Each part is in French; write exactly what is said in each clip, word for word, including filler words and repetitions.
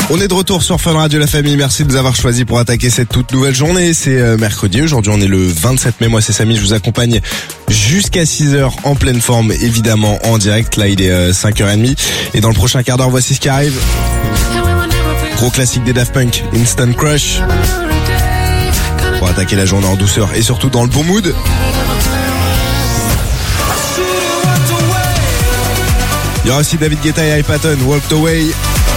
On est de retour sur Fun Radio la famille, merci de nous avoir choisi pour attaquer cette toute nouvelle journée. C'est euh, mercredi, aujourd'hui on est le vingt-sept mai, moi c'est Samy, je vous accompagne jusqu'à six heures en pleine forme, évidemment en direct. Là il est euh, cinq heures trente et dans le prochain quart d'heure voici ce qui arrive. Gros classique des Daft Punk, Instant Crush, pour attaquer la journée en douceur et surtout dans le bon mood. Il y aura aussi David Guetta et Hypaton, Walked Away.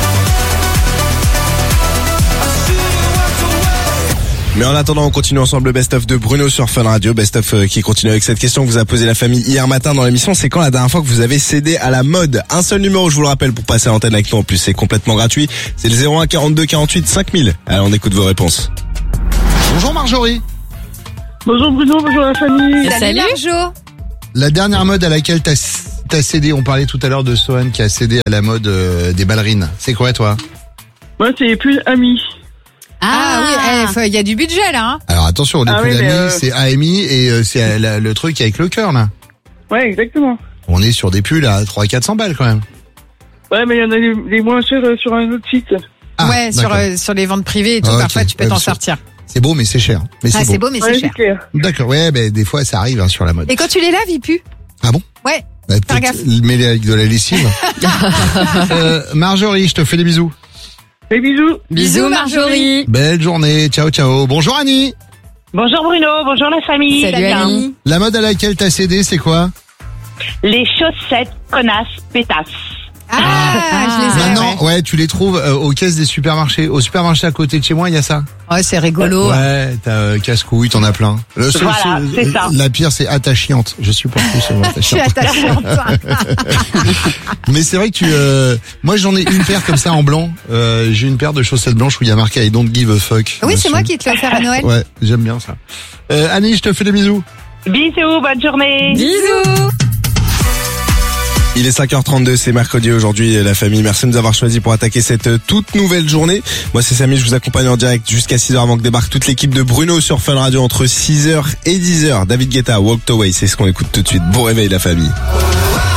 Mais en attendant, on continue ensemble le best-of de Bruno sur Fun Radio. Best-of qui continue avec cette question que vous a posée la famille hier matin dans l'émission. C'est quand la dernière fois que vous avez cédé à la mode? Un seul numéro, je vous le rappelle, pour passer à l'antenne avec nous. En plus, c'est complètement gratuit. C'est le zéro un quarante-deux quarante-huit cinq mille. Alors, on écoute vos réponses. Bonjour Marjorie. Bonjour Bruno, bonjour la famille. Salut Marjo. La dernière mode à laquelle t'as, t'as cédé, on parlait tout à l'heure de Sohan qui a cédé à la mode euh, des ballerines. C'est quoi toi? Moi, c'est plus Ami. Ah, ah oui, il y a du budget là. Hein. Alors attention, les ah plus oui, amis, euh... c'est A M I et euh, c'est la, le truc avec le cœur là. Ouais, exactement. On est sur des pulls à trois cents à quatre cents balles quand même. Ouais, mais il y en a les, les moins chers euh, sur un autre site. Ah, ouais, sur, euh, sur les ventes privées et tout, ah, parfois okay. tu peux ouais, t'en c'est... sortir. C'est beau mais c'est cher. Mais ah, c'est, c'est beau. beau mais ouais, c'est cher. C'est clair. D'accord, ouais, ben des fois ça arrive hein, sur la mode. Et quand tu les laves, ils puent. Ah bon? Ouais. Bah, Faire gaffe. Mets-les avec de la lessive. euh, Marjorie, je te fais des bisous. Des bisous. Bisous Marjorie. Belle journée, ciao ciao. Bonjour Annie. Bonjour Bruno, bonjour la famille. Salut Annie. La mode à laquelle t'as cédé, c'est quoi? Les chaussettes connasses pétasses. Ah, ah, je les ai. Maintenant, ouais. ouais, tu les trouves euh, aux caisses des supermarchés. Au supermarché à côté de chez moi, il y a ça. Ouais, c'est rigolo. Ouais, t'as euh, casse-couille, t'en as plein. Le seul, Voilà, c'est, c'est ça. La pire, c'est attachante. Je supporte plus ce mot Je suis attachante. attachante. Mais c'est vrai que tu, euh, moi j'en ai une paire comme ça en blanc. Euh, j'ai une paire de chaussettes blanches où il y a marqué I don't give a fuck. Oui, c'est dessus. moi qui te l'ai offert à Noël. Ouais, j'aime bien ça. Euh, Annie, je te fais des bisous. Bisous, bonne journée. Bisous. Il est cinq heures trente-deux, c'est mercredi aujourd'hui la famille. Merci de nous avoir choisi pour attaquer cette toute nouvelle journée. Moi c'est Samy, je vous accompagne en direct jusqu'à six heures avant que débarque toute l'équipe de Bruno sur Fun Radio entre six heures et dix heures. David Guetta, Walked Away, c'est ce qu'on écoute tout de suite. Bon réveil la famille.